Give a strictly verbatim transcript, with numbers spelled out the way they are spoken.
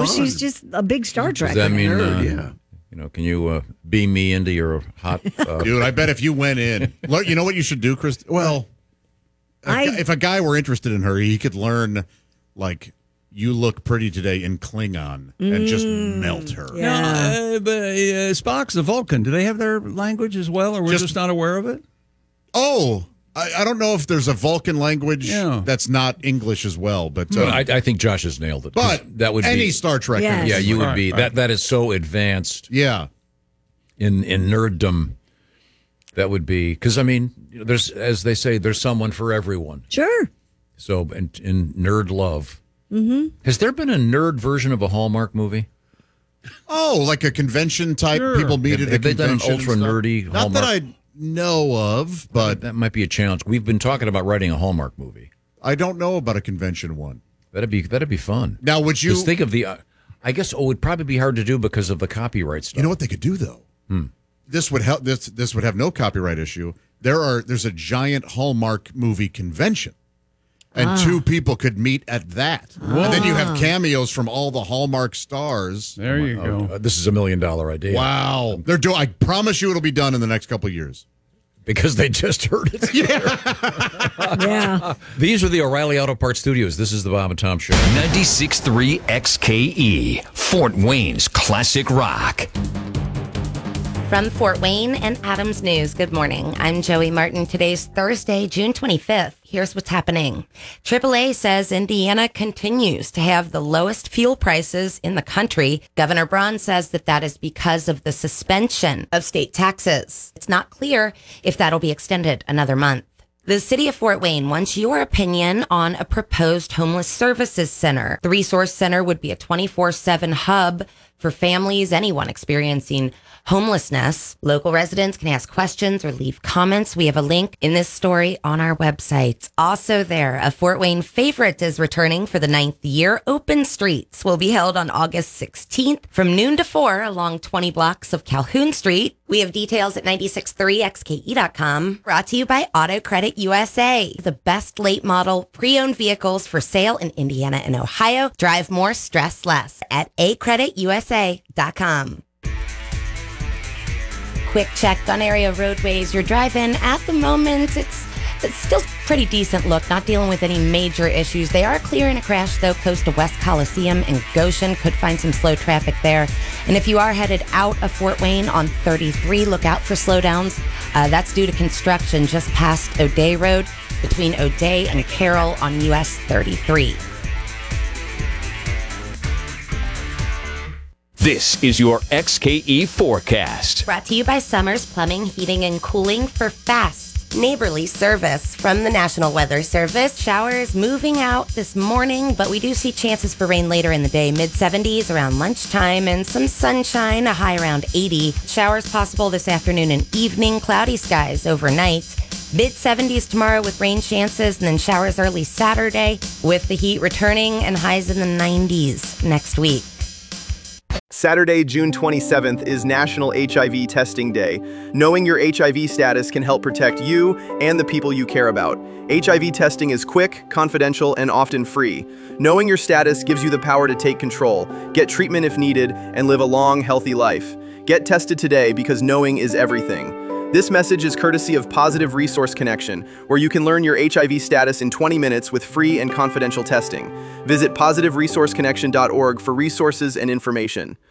she's just a big Star Trek. Does that mean, Nerd, uh, yeah. you know, can you uh, beam me into your hot... Uh, Dude, I bet if you went in, lear- you know what you should do, Chris? Well, a I- guy- if a guy were interested in her, he could learn, like, you look pretty today in Klingon and just melt her. Mm, yeah. No, uh, but uh, Spock's a Vulcan. Do they have their language as well, or we're just, Just- not aware of it? Oh, I, I don't know if there's a Vulcan language Yeah. that's not English as well, but uh, but I, I think Josh has nailed it. 'cause but that would any be... Star Trek. Yes. nerd. Yeah, you would All right, be. all That right. That is so advanced Yeah. in, in nerddom. That would be... Because, I mean, you know, there's, as they say, there's someone for everyone. Sure. So, in, in nerd love. Mm-hmm. Has there been a nerd version of a Hallmark movie? Oh, like a convention type. Sure. People meet Have- at a have they done an convention and ultra stuff? nerdy Not that Hallmark? I know of, but That might be a challenge. We've been talking about writing a Hallmark movie. I don't know about a convention one. That'd be that'd be fun. Now, would you? Just think of the... Uh, I guess oh, it would probably be hard to do because of the copyright stuff. You know what they could do though? This would help. This this would have no copyright issue. There are there's a giant Hallmark movie convention, and two people could meet at that, and then you have cameos from all the Hallmark stars. There you go. Uh, this is a million dollar idea. Wow, they're doing. I promise you, it'll be done in the next couple of years. Because they just heard it. Yeah. These are the O'Reilly Auto Parts Studios. This is the Bob and Tom Show. ninety-six point three X K E, Fort Wayne's classic rock. From Fort Wayne and Adams News, good morning. I'm Joey Martin. Today's Thursday, June twenty-fifth. Here's what's happening. triple A says Indiana continues to have the lowest fuel prices in the country. Governor Braun says that that is because of the suspension of state taxes. It's not clear if that'll be extended another month. The city of Fort Wayne wants your opinion on a proposed homeless services center. The resource center would be a twenty-four seven hub for families, anyone experiencing homelessness. Local residents can ask questions or leave comments. We have a link in this story on our website. Also there, a Fort Wayne favorite is returning for the ninth year. Open Streets will be held on August sixteenth from noon to four along twenty blocks of Calhoun Street. We have details at ninety-six point three X K E dot com. Brought to you by Auto Credit U S A. The best late model pre-owned vehicles for sale in Indiana and Ohio. Drive more, stress less at a credit u s a dot com. Quick check on area roadways you're driving. At the moment, it's it's still pretty decent look, not dealing with any major issues. They are clearing a crash, though, close to West Coliseum and Goshen. Could find some slow traffic there. And if you are headed out of Fort Wayne on thirty-three, look out for slowdowns. Uh, that's due to construction just past O'Day Road between O'Day and Carroll on U S thirty-three. This is your X K E forecast. Brought to you by Summers Plumbing, Heating, and Cooling for fast, neighborly service from the National Weather Service. Showers moving out this morning, but we do see chances for rain later in the day. mid seventies around lunchtime and some sunshine, a high around eighty. Showers possible this afternoon and evening. Cloudy skies overnight. mid seventies tomorrow with rain chances, and then showers early Saturday with the heat returning and highs in the nineties next week. Saturday, June twenty-seventh is National H I V Testing Day. Knowing your H I V status can help protect you and the people you care about. H I V testing is quick, confidential, and often free. Knowing your status gives you the power to take control, get treatment if needed, and live a long, healthy life. Get tested today because knowing is everything. This message is courtesy of Positive Resource Connection, where you can learn your H I V status in twenty minutes with free and confidential testing. Visit positive resource connection dot org for resources and information.